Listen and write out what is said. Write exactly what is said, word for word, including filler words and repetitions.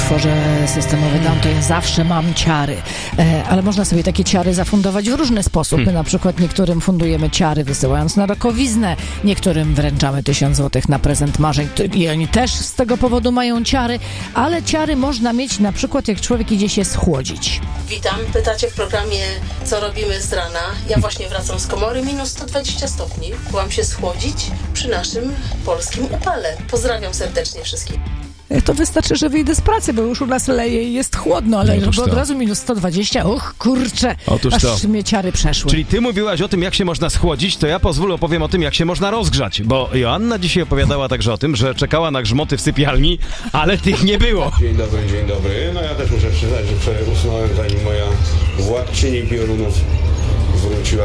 utworze systemowy Down, to ja zawsze mam ciary. E, ale można sobie takie ciary zafundować w różny sposób. My na przykład niektórym fundujemy ciary, wysyłając na rakowiznę, niektórym wręczamy tysiąc złotych na prezent marzeń i oni też z tego powodu mają ciary, ale ciary można mieć na przykład, jak człowiek idzie się schłodzić. Witam, pytacie w programie, co robimy z rana. Ja właśnie wracam z komory, minus sto dwadzieścia stopni. Byłam się schłodzić przy naszym polskim upale. Pozdrawiam serdecznie wszystkich. To wystarczy, że wyjdę z pracy, bo już u nas leje i jest chłodno, ale Otóż żeby od to. razu minus sto dwadzieścia, uch, kurczę, Otóż aż to. mnie ciary przeszły. Czyli ty mówiłaś o tym, jak się można schłodzić, to ja pozwolę opowiem o tym, jak się można rozgrzać, bo Joanna dzisiaj opowiadała także o tym, że czekała na grzmoty w sypialni, ale tych nie było. Dzień dobry, dzień dobry. No ja też muszę przyznać, że wczoraj usnąłem, zanim moja władczyni piorunów wróciła